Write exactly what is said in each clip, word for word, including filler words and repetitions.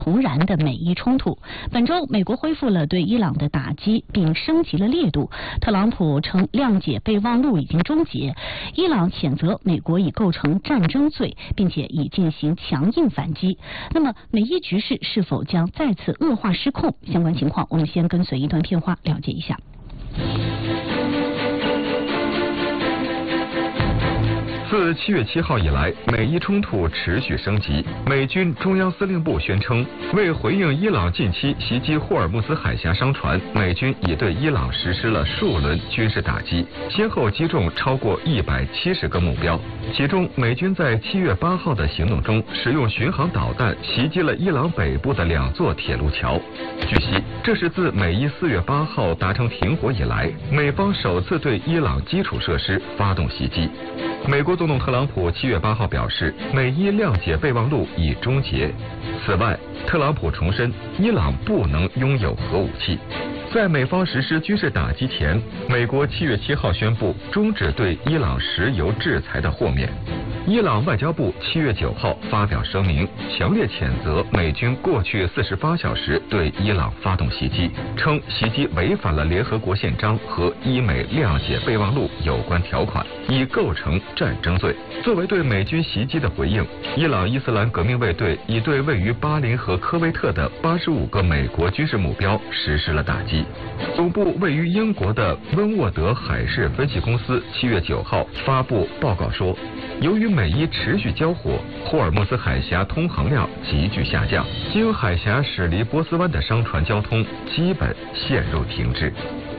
重燃的美伊冲突。本周，美国恢复了对伊朗的打击，并升级了烈度。特朗普称谅解备忘录已经终结，伊朗谴责美国已构成战争罪，并且已进行强硬反击。那么，美伊局势是否将再次恶化失控？相关情况，我们先跟随一段片花了解一下。 自七月七号以来，美伊冲突持续升级。美军中央司令部宣称，为回应伊朗近期袭击霍尔木兹海峡商船，美军已对伊朗实施了数轮军事打击，先后击中超过一百七十个目标。其中，美军在七月八号的行动中，使用巡航导弹袭击了伊朗北部的两座铁路桥。据悉，这是自美伊四月八号达成停火以来，美方首次对伊朗基础设施发动袭击。美国总统特朗普七月八号表示，美伊谅解备忘录已终结。此外，特朗普重申，伊朗不能拥有核武器。在美方实施军事打击前，美国七月七号宣布终止对伊朗石油制裁的豁免。伊朗外交部七月九号发表声明，强烈谴责美军过去四十八小时对伊朗发动袭击，称袭击违反了联合国宪章和伊美谅解备忘录有关条款，已构成战争罪。作为对美军袭击的回应，伊朗伊斯兰革命卫队已对位于巴林和科威特的八十五个美国军事目标实施了打击。总部位于英国的温沃德海事分析公司七月九号发布报告说，由于美伊持续交火，霍尔木兹海峡通航量急剧下降，经海峡驶离波斯湾的商船交通基本陷入停滞。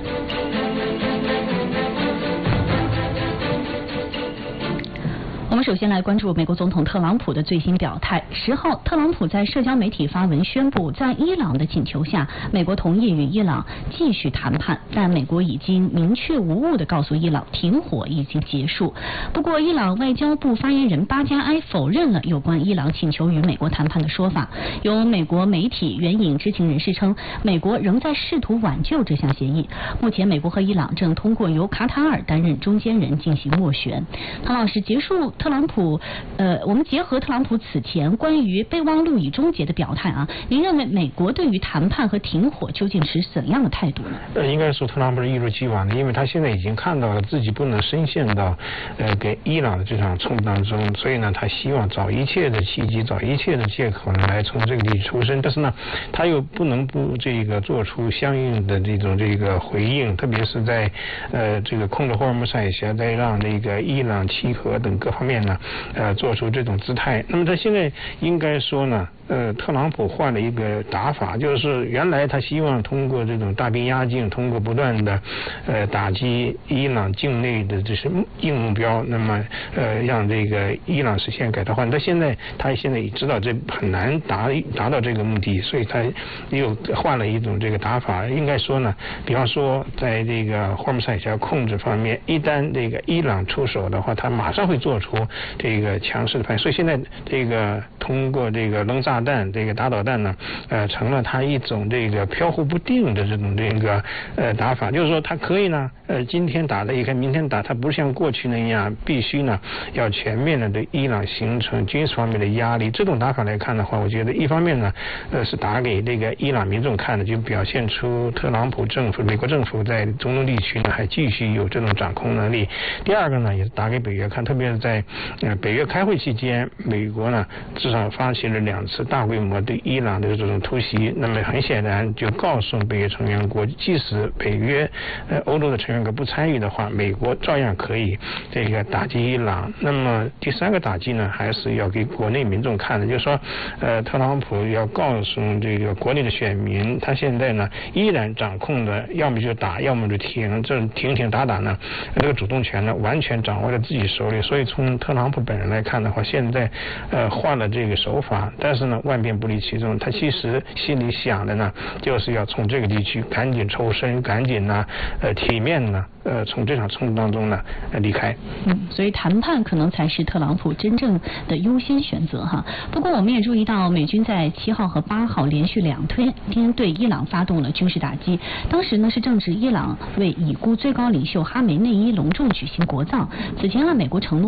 我们首先来关注美国总统特朗普的最新表态。十号，特朗普在社交媒体发文宣布，在伊朗的请求下，美国同意与伊朗继续谈判，但美国已经明确无误地告诉伊朗，停火已经结束。不过，伊朗外交部发言人巴加埃否认了有关伊朗请求与美国谈判的说法。有美国媒体援引知情人士称，美国仍在试图挽救这项协议。目前，美国和伊朗正通过由卡塔尔担任中间人进行斡旋。唐老师，结束特朗普，呃，我们结合特朗普此前关于备忘录已终结的表态啊，您认为美国对于谈判和停火究竟持怎样的态度呢？ 呃，应该说特朗普是一如既往的，因为他现在已经看到了自己不能深陷到呃给伊朗的这场冲突当中，所以呢，他希望找一切的契机，找一切的借口呢来从这个地区出身，但是呢，他又不能不这个做出相应的这种这个回应，特别是在呃这个控制霍尔木兹海峡，再让这个伊朗契合等各方面呢，呃，做出这种姿态。那么他现在应该说呢，呃，特朗普换了一个打法，就是原来他希望通过这种大兵压境，通过不断的呃打击伊朗境内的这些硬目标，那么呃让这个伊朗实现改革换。但现在他现在也知道这很难达达到这个目的，所以他又换了一种这个打法。应该说呢，比方说在这个霍尔木兹海峡控制方面，一旦这个伊朗出手的话，他马上会做出这个强势的反应。所以现在这个通过这个扔炸弹、这个打导弹呢，呃，成了他一种这个飘忽不定的这种这个呃打法。就是说，他可以呢，呃，今天打了一个，明天打，他不是像过去那样必须呢要全面的对伊朗形成军事方面的压力。这种打法来看的话，我觉得一方面呢，呃，是打给这个伊朗民众看的，就表现出特朗普政府、美国政府在中东地区呢还继续有这种掌控能力。第二个呢，也是打给北约看，特别是在呃北约开会期间，美国呢至少发起了两次大规模对伊朗的这种突袭。那么很显然就告诉北约成员国，即使北约呃欧洲的成员国不参与的话，美国照样可以这个打击伊朗。那么第三个打击呢，还是要给国内民众看的，就是说呃特朗普要告诉这个国内的选民，他现在呢依然掌控的，要么就打，要么就停，这停停打打呢，这个主动权呢完全掌握在自己手里。所以从特朗普本人来看的话，现在呃换了这个手法，但是呢万变不离其宗，他其实心里想的呢就是要从这个地区赶紧抽身，赶紧呢呃体面呢呃从这场冲突当中呢呃离开。 嗯，所以谈判可能才是特朗普真正的优先选择哈。不过我们也注意到，美军在七号和八号连续两天对伊朗发动了军事打击，当时呢是正值伊朗为已故最高领袖哈梅内伊隆重举行国葬。此前啊，美国承诺不再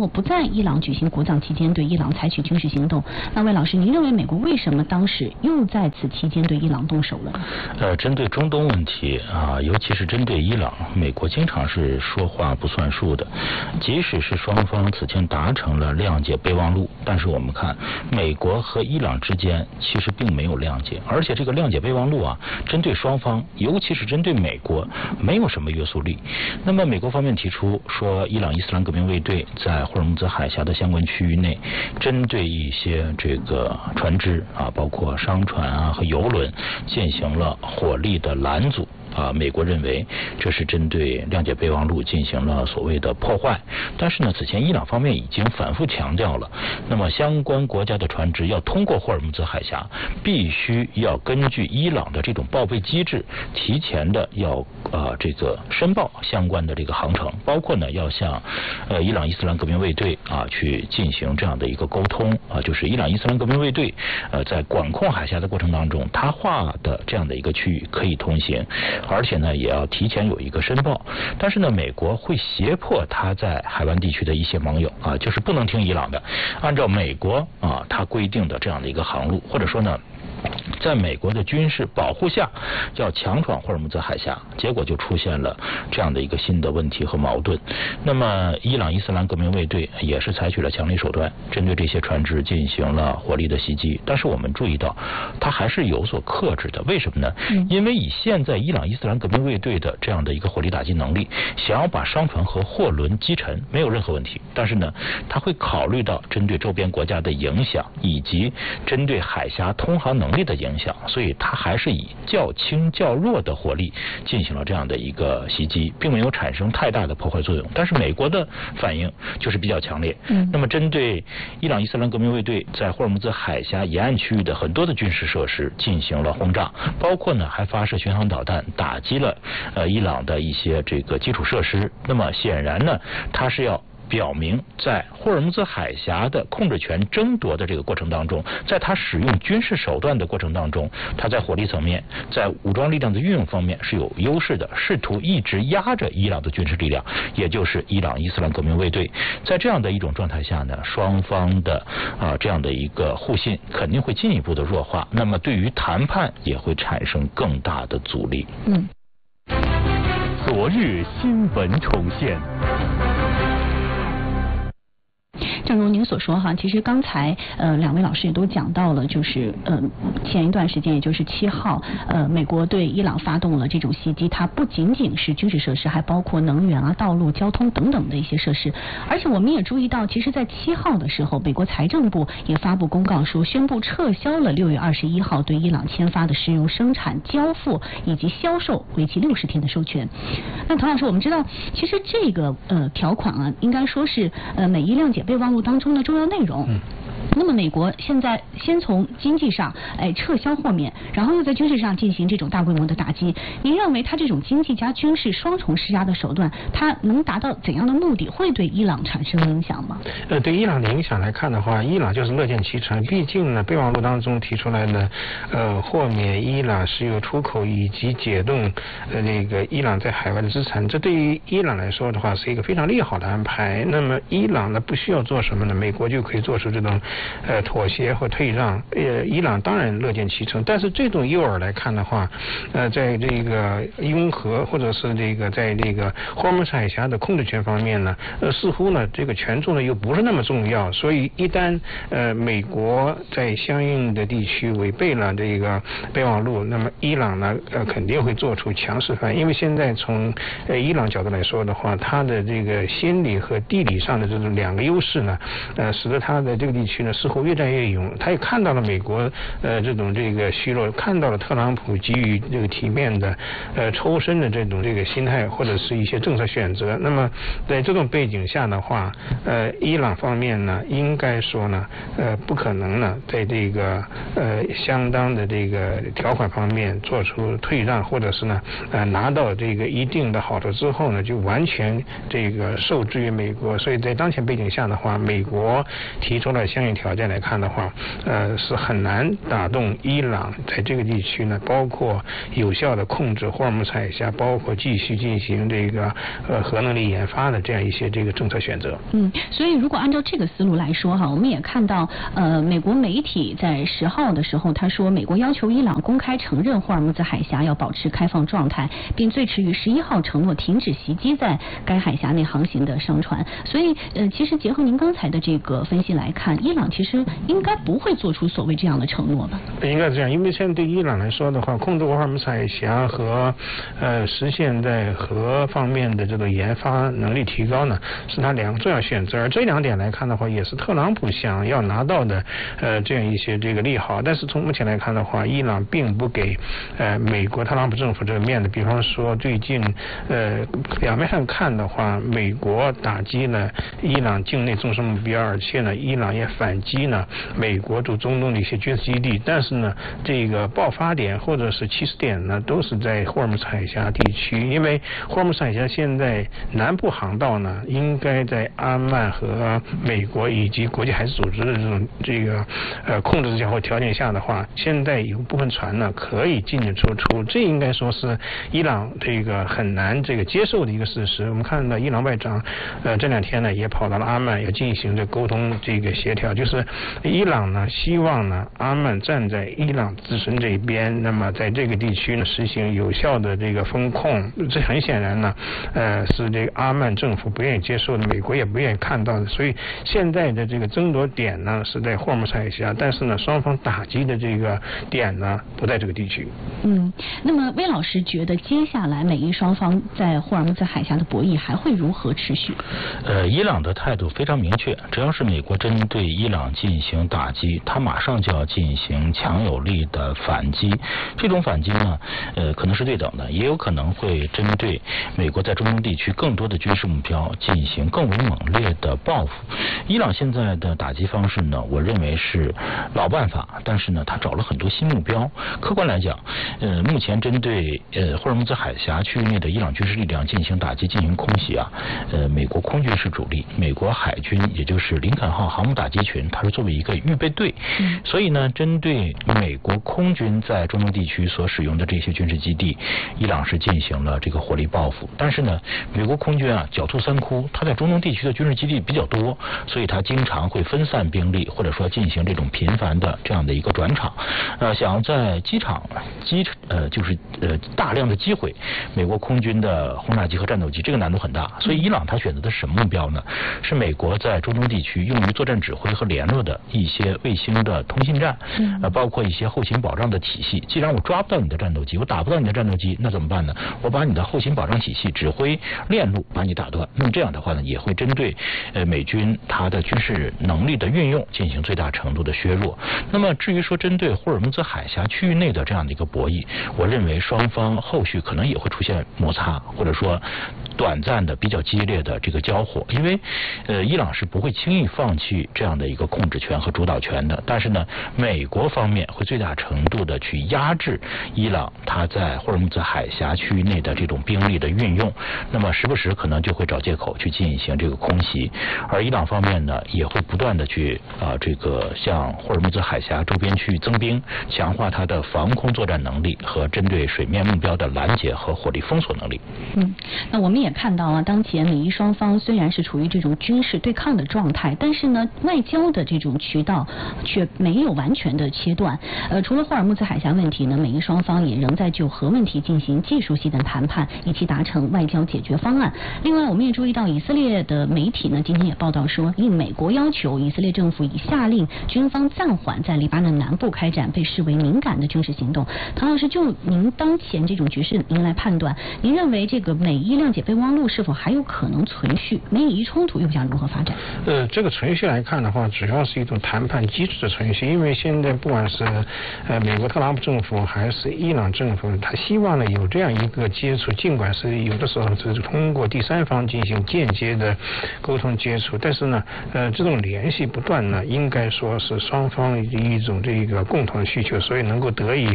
伊朗举行国葬期间对伊朗采取军事行动。那魏老师，您认为美国为什么当时又在此期间对伊朗动手了？ 呃，针对中东问题啊，尤其是针对伊朗，美国经常是说话不算数的。即使是双方此前达成了谅解备忘录，但是我们看美国和伊朗之间其实并没有谅解，而且这个谅解备忘录啊，针对双方，尤其是针对美国，没有什么约束力。那么美国方面提出说，伊朗伊斯兰革命卫队在霍尔木兹海峡的相关区域内，针对一些这个船只啊，包括商船啊和油轮，进行了火力的拦阻。啊，美国认为这是针对谅解备忘录进行了所谓的破坏，但是呢，此前伊朗方面已经反复强调了，那么相关国家的船只要通过霍尔木兹海峡，必须要根据伊朗的这种报备机制，提前的要呃这个申报相关的这个航程，包括呢要向呃伊朗伊斯兰革命卫队啊去进行这样的一个沟通啊，就是伊朗伊斯兰革命卫队呃在管控海峡的过程当中，他划的这样的一个区域可以通行。而且呢，也要提前有一个申报，但是呢，美国会胁迫他在海湾地区的一些盟友啊，就是不能听伊朗的，按照美国啊他规定的这样的一个航路，或者说呢，在美国的军事保护下，要强闯霍尔木兹海峡，结果就出现了这样的一个新的问题和矛盾。那么，伊朗伊斯兰革命卫队也是采取了强力手段，针对这些船只进行了火力的袭击。但是我们注意到，它还是有所克制的。为什么呢？因为以现在伊朗伊斯兰革命卫队的这样的一个火力打击能力，想要把商船和货轮击沉没有任何问题。但是呢，它会考虑到针对周边国家的影响，以及针对海峡通航能力的影响，所以它还是以较轻较弱的火力进行了这样的一个袭击，并没有产生太大的破坏作用。但是美国的反应就是比较强烈。嗯，那么针对伊朗伊斯兰革命卫队在霍尔木兹海峡沿岸区域的很多的军事设施进行了轰炸，包括呢还发射巡航导弹打击了呃伊朗的一些这个基础设施。那么显然呢，它是要表明在霍尔木兹海峡的控制权争夺的这个过程当中，在他使用军事手段的过程当中，他在火力层面，在武装力量的运用方面是有优势的，试图一直压着伊朗的军事力量，也就是伊朗伊斯兰革命卫队。在这样的一种状态下呢，双方的啊这样的一个互信肯定会进一步的弱化，那么对于谈判也会产生更大的阻力。 嗯， 昨日新闻重现。 正如您所说哈，其实刚才呃两位老师也都讲到了，就是呃前一段时间，也就是七号，呃美国对伊朗发动了这种袭击，它不仅仅是军事设施，还包括能源啊、道路交通等等的一些设施。而且我们也注意到，其实在七号的时候，美国财政部也发布公告说，宣布撤销了六月二十一号对伊朗签发的石油生产、交付以及销售为期六十天的授权。那唐老师，我们知道，其实这个呃条款啊，应该说是呃美伊谅解备忘录当中的重要内容。嗯，那么美国现在先从经济上哎撤销豁免，然后又在军事上进行这种大规模的打击。您认为他这种经济加军事双重施压的手段，它能达到怎样的目的？会对伊朗产生影响吗？ 呃，对伊朗的影响来看的话，伊朗就是乐见其成。毕竟呢，备忘录当中提出来的呃豁免伊朗石油出口以及解冻呃那个伊朗在海外的资产，这对于伊朗来说的话是一个非常利好的安排。那么伊朗呢不需要做什么呢？美国就可以做出这种呃妥协和退让。呃，伊朗当然乐见其成，但是这种诱饵来看的话，呃，在这个拥核或者是这个在这个霍尔木兹海峡的控制权方面呢，呃，似乎呢这个权重呢又不是那么重要，所以一旦呃美国在相应的地区违背了这个备忘录，那么伊朗呢呃肯定会做出强势反应，因为现在从呃伊朗角度来说的话，它的这个心理和地理上的这种两个优势呢，呃，使得它的这个地区呢似乎越战越勇。他也看到了美国呃这种这个虚弱，看到了特朗普给予这个体面的呃抽身的这种这个心态或者是一些政策选择。那么在这种背景下的话，呃，伊朗方面呢，应该说呢，呃，不可能呢，在这个呃相当的这个条款方面做出退让，或者是呢，呃，拿到这个一定的好处之后呢，就完全这个受制于美国。所以在当前背景下的话，美国提出了相应条件来看的话，呃，是很难打动伊朗在这个地区呢，包括有效的控制霍尔木兹海峡，包括继续进行这个呃核能力研发的这样一些这个政策选择。 嗯，所以如果按照这个思路来说哈，我们也看到呃，美国媒体在十号的时候，他说美国要求伊朗公开承认霍尔木兹海峡要保持开放状态，并最迟于十一号承诺停止袭击在该海峡内航行的商船。所以呃，其实结合您刚才的这个分析来看，伊朗其实应该不会做出所谓这样的承诺吧？ 应该是这样，因为现在对伊朗来说的话，控制霍尔木兹海峡和呃实现在核方面的这个研发能力提高呢，是他两个重要选择。而这两点来看的话，也是特朗普想要拿到的呃这样一些这个利好。但是从目前来看的话，伊朗并不给呃美国特朗普政府这个面子。比方说最近呃表面上看的话，美国打击了伊朗境内纵深目标，而且呢，伊朗也反击呢美国驻中东的一些军事基地。但是呢，这个爆发点或者是起始点呢，都是在霍尔木兹海峡地区。因为霍尔木兹海峡现在南部航道呢，应该在阿曼和美国以及国际海事组织的这种这个呃控制之下或条件下的话，现在有部分船呢可以进进出出，这应该说是伊朗这个很难这个接受的一个事实。我们看到伊朗外长呃这两天呢也跑到了阿曼，要进行这沟通这个协调，就是伊朗呢希望呢阿曼站在伊朗自身这一边，那么在这个地区呢实行有效的这个风控。这很显然呢呃是这个阿曼政府不愿意接受的，美国也不愿意看到的。所以现在的这个争夺点呢是在霍尔木兹海峡，但是呢双方打击的这个点呢不在这个地区。 嗯，那么魏老师觉得接下来美伊双方在霍尔木兹海峡的博弈还会如何持续？ 呃，伊朗的态度非常明确，只要是美国针对伊朗进行打击，他马上就要进行强有力的反击。这种反击呢，呃，可能是对等的，也有可能会针对美国在中东地区更多的军事目标进行更为猛烈的报复。伊朗现在的打击方式呢，我认为是老办法，但是呢，他找了很多新目标。客观来讲，呃，目前针对呃霍尔木兹海峡区域内的伊朗军事力量进行打击、进行空袭啊，呃，美国空军是主力，美国海军也就是林肯号航母打击群，它是作为一个预备队，嗯、所以呢，针对美国空军在中东地区所使用的这些军事基地，伊朗是进行了这个火力报复。但是呢，美国空军啊狡兔三窟，它在中东地区的军事基地比较多，所以它经常会分散兵力，或者说进行这种频繁的这样的一个转场，呃，想要在机场机呃就是呃大量的击毁美国空军的轰炸机和战斗机，这个难度很大。所以伊朗它选择的是什么目标呢？是美国在中东地区用于作战指挥和联络的一些卫星的通信站，呃，包括一些后勤保障的体系。既然我抓不到你的战斗机，我打不到你的战斗机，那怎么办呢？我把你的后勤保障体系、指挥链路把你打断。那么这样的话呢，也会针对呃美军它的军事能力的运用进行最大程度的削弱。那么至于说针对霍尔木兹海峡区域内的这样的一个博弈，我认为双方后续可能也会出现摩擦，或者说短暂的比较激烈的这个交火。因为呃伊朗是不会轻易放弃这样的一个控制权和主导权的，但是呢，美国方面会最大程度的去压制伊朗它在霍尔木兹海峡区域内的这种兵力的运用，那么时不时可能就会找借口去进行这个空袭，而伊朗方面呢也会不断的去啊、呃、这个向霍尔木兹海峡周边区域增兵，强化它的防空作战能力和针对水面目标的拦截和火力封锁能力。 嗯，那我们也看到啊，当前美伊双方虽然是处于这种军事对抗的状态，但是呢，外交的这种渠道却没有完全的切断。呃，除了霍尔木兹海峡问题呢，美伊双方也仍在就核问题进行技术性的谈判，以期达成外交解决方案。另外，我们也注意到以色列的媒体呢，今天也报道说，应美国要求，以色列政府已下令军方暂缓在黎巴嫩南部开展被视为敏感的军事行动。唐老师，就您当前这种局势，您来判断，您认为这个美伊谅解备忘录是否还有可能存续？美以冲突又将如何发展？ 呃，这个存续来看的话，主要是一种谈判机制的存续，因为现在不管是呃美国特朗普政府还是伊朗政府，他希望呢有这样一个接触，尽管是有的时候是通过第三方进行间接的沟通接触，但是呢，呃，这种联系不断呢，应该说是双方一种这个共同的需求，所以能够得以这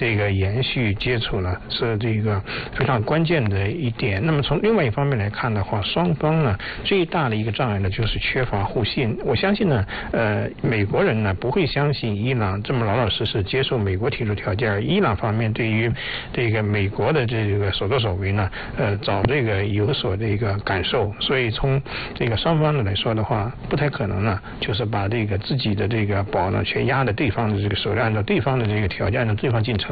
这个延续接触呢，是这个非常关键的一点。那么从另外一方面来看的话，双方呢最大的一个障碍呢就是缺乏互信。我相信呢，呃，美国人呢不会相信伊朗这么老老实实接受美国提出条件，伊朗方面对于这个美国的这个所作所为呢，呃，早这个有所这个感受，所以从这个双方的来说的话，不太可能呢，就是把这个自己的这个宝呢全压在对方的这个手里，按照对方的这个条件，按照对方进程